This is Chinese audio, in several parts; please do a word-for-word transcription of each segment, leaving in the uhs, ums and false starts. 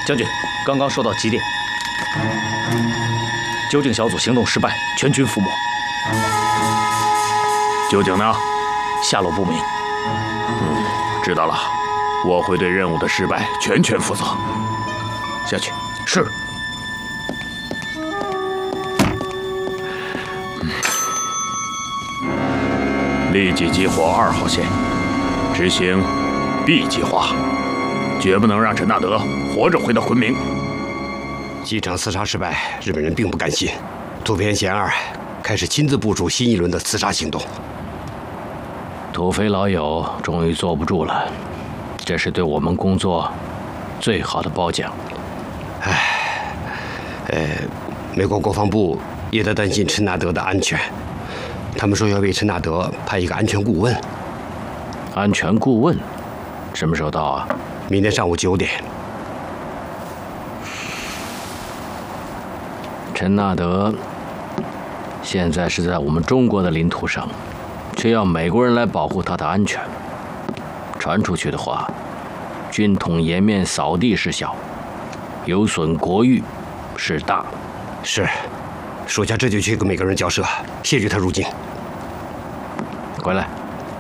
将军，刚刚收到急电，究竟小组行动失败，全军覆没。 究竟呢？ 下落不明。 嗯，知道了，我会对任务的失败全权负责。下去。 是。 立即激活二号线，执行 B 计划，绝不能让陈纳德活着回到昆明。 机场刺杀失败，日本人并不甘心，渡边贤二开始亲自部署新一轮的刺杀行动。 土肥老友终于坐不住了，这是对我们工作最好的褒奖。 唉，呃，美国国防部也在担心陈纳德的安全，他们说要为陈纳德派一个安全顾问。 安全顾问什么时候到啊？ 明天上午九点。 陈纳德现在是在我们中国的领土上，却要美国人来保护他的安全。传出去的话，军统颜面扫地是小，有损国誉是大。 是，属下这就去跟美国人交涉，谢绝他入境。 回来。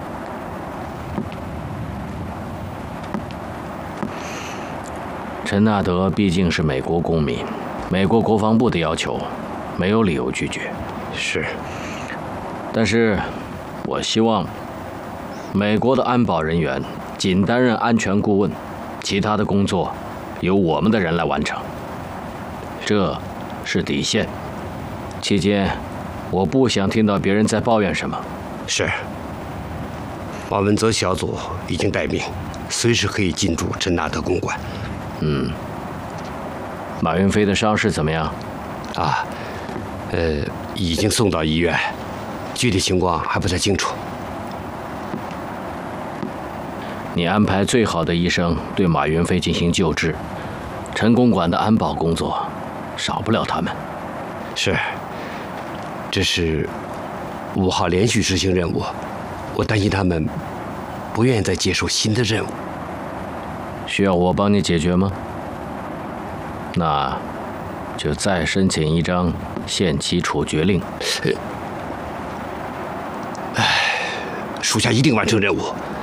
陈纳德毕竟是美国公民，美国国防部的要求，没有理由拒绝。 是， 但是，我希望美国的安保人员仅担任安全顾问，其他的工作由我们的人来完成。这是底线。期间，我不想听到别人在抱怨什么。 是。马文泽小组已经待命，随时可以进驻陈纳德公馆。 嗯，马云飞的伤势怎么样？ 啊，呃，已经送到医院，具体情况还不太清楚。 你安排最好的医生对马云飞进行救治，陈公馆的安保工作少不了他们。 是，这是五号连续执行任务，我担心他们不愿意再接受新的任务。 需要我帮你解决吗？那就再申请一张限期处决令。 唉，属下一定完成任务。